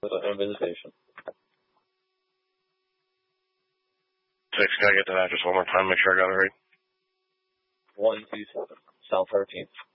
a visitation. 6, can I get that address one more time? Make sure I got it right. 127 South 13th.